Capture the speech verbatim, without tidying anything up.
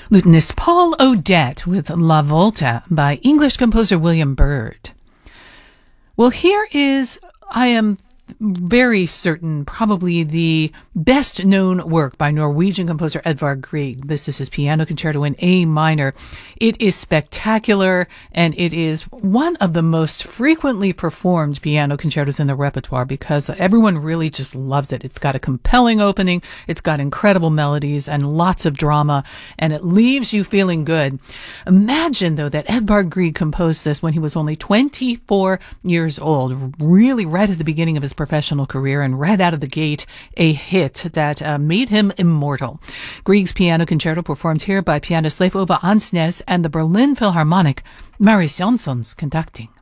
Lutenist Paul Odette with La Volta by English composer William Byrd. Well, here is, I am very certain, probably the best known work by Norwegian composer Edvard Grieg. This is his piano concerto in A minor. It is spectacular, and it is one of the most frequently performed piano concertos in the repertoire because everyone really just loves it. It's got a compelling opening, it's got incredible melodies and lots of drama, and it leaves you feeling good. Imagine, though, that Edvard Grieg composed this when he was only twenty-four years old, really right at the beginning of his professional career, and right out of the gate, a hit that uh, made him immortal. Grieg's piano concerto performed here by pianist Leif Ove Ansnes and the Berlin Philharmonic. Marius Janssons conducting.